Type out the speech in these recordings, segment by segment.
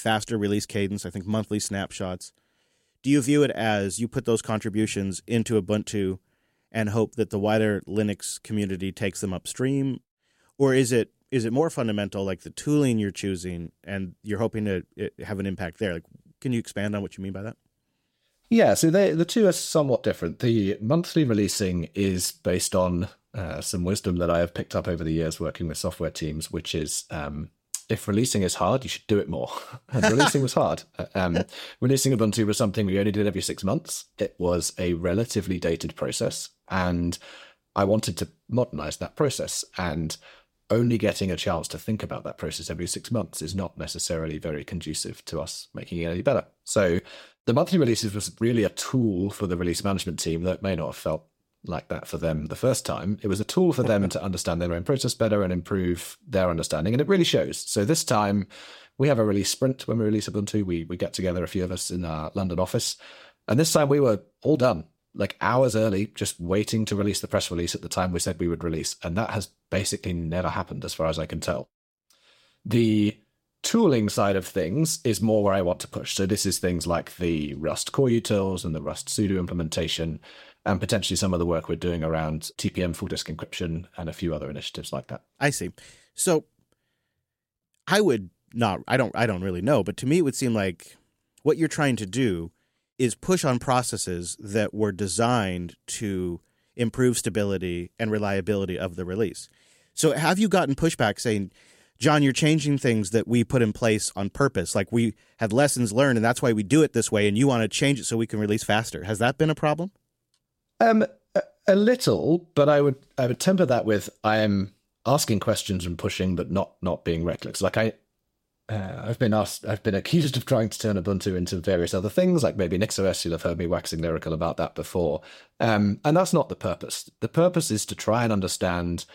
faster release cadence, I think monthly snapshots. Do you view it as you put those contributions into Ubuntu and hope that the wider Linux community takes them upstream? Or is it more fundamental, like the tooling you're choosing and you're hoping to have an impact there? Like, can you expand on what you mean by that? Yeah, so the two are somewhat different. The monthly releasing is based on some wisdom that I have picked up over the years working with software teams, which is if releasing is hard, you should do it more. And releasing was hard. Releasing Ubuntu was something we only did every 6 months. It was a relatively dated process, and I wanted to modernize that process. And only getting a chance to think about that process every 6 months is not necessarily very conducive to us making it any better. So the monthly releases was really a tool for the release management team that may not have felt like that for them the first time. It was a tool for them to understand their own process better and improve their understanding, and it really shows. So this time we have a release sprint when we release Ubuntu. We get together, a few of us in our London office, and this time we were all done, like hours early, just waiting to release the press release at the time we said we would release. And that has basically never happened as far as I can tell. The tooling side of things is more where I want to push. So this is things like the Rust core utils and the Rust sudo implementation, and potentially some of the work we're doing around TPM full disk encryption and a few other initiatives like that. I see. So I don't really know, but to me it would seem like what you're trying to do is push on processes that were designed to improve stability and reliability of the release. So have you gotten pushback saying, John, you're changing things that we put in place on purpose, like we had lessons learned and that's why we do it this way, and you want to change it so we can release faster? Has that been a problem? A little, but I would temper that with I am asking questions and pushing, but not being reckless. Like I've been accused of trying to turn Ubuntu into various other things, like maybe NixOS. You'll have heard me waxing lyrical about that before. And that's not the purpose. The purpose is to try and understand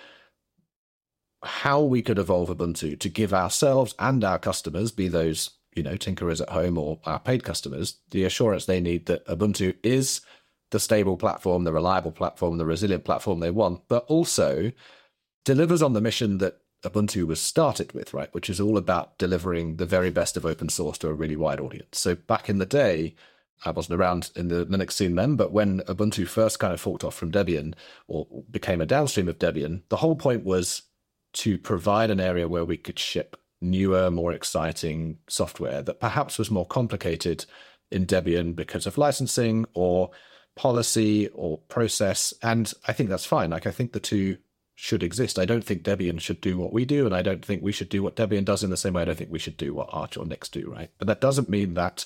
how we could evolve Ubuntu to give ourselves and our customers, be those, tinkerers at home or our paid customers, the assurance they need that Ubuntu is the stable platform, the reliable platform, the resilient platform they want, but also delivers on the mission that Ubuntu was started with, right? Which is all about delivering the very best of open source to a really wide audience. So back in the day, I wasn't around in the Linux scene then, but when Ubuntu first kind of forked off from Debian or became a downstream of Debian, the whole point was to provide an area where we could ship newer, more exciting software that perhaps was more complicated in Debian because of licensing or policy or process. And I think that's fine. Like, I think the two should exist. I don't think Debian should do what we do, and I don't think we should do what Debian does in the same way I don't think we should do what Arch or Nix do, right? But that doesn't mean that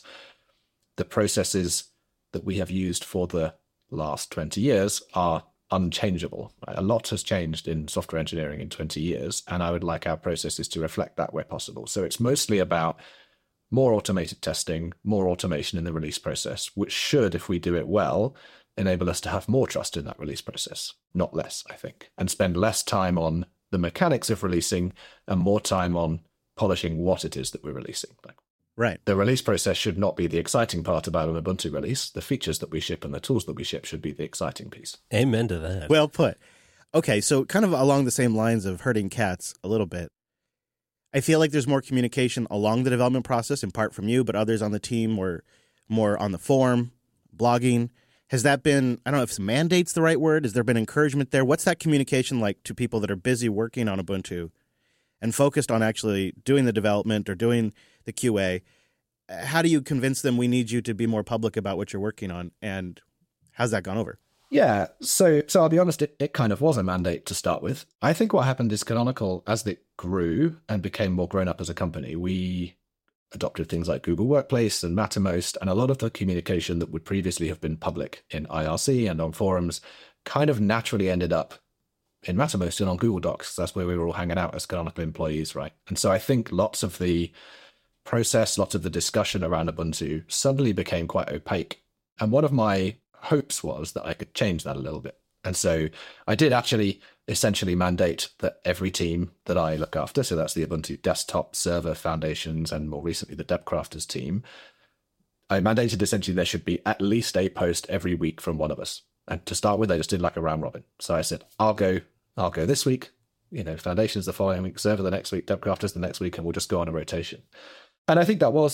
the processes that we have used for the last 20 years are unchangeable. Right? A lot has changed in software engineering in 20 years, and I would like our processes to reflect that where possible. So it's mostly about more automated testing, more automation in the release process, which should, if we do it well, enable us to have more trust in that release process, not less, I think, and spend less time on the mechanics of releasing and more time on polishing what it is that we're releasing. Right. The release process should not be the exciting part about an Ubuntu release. The features that we ship and the tools that we ship should be the exciting piece. Amen to that. Well put. Okay, so kind of along the same lines of herding cats a little bit, I feel like there's more communication along the development process, in part from you, but others on the team were more on the forum, blogging. Has that been, I don't know if mandate's the right word, has there been encouragement there? What's that communication like to people that are busy working on Ubuntu and focused on actually doing the development or doing the QA? How do you convince them we need you to be more public about what you're working on, and how's that gone over? Yeah, so I'll be honest, it kind of was a mandate to start with. I think what happened is Canonical, as it grew and became more grown up as a company, we adopted things like Google Workplace and Mattermost, and a lot of the communication that would previously have been public in IRC and on forums kind of naturally ended up in Mattermost and on Google Docs. That's where we were all hanging out as Canonical employees, right? And so I think lots of the process, lots of the discussion around Ubuntu suddenly became quite opaque. And one of my hopes was that I could change that a little bit. And so I did actually essentially mandate that every team that I look after, so that's the Ubuntu desktop, server, foundations, and more recently the Debcrafters team, I mandated essentially there should be at least a post every week from one of us. And to start with, I just did like a round robin. So I said, I'll go this week, foundations the following week, server the next week, Debcrafters the next week, and we'll just go on a rotation. And I think that was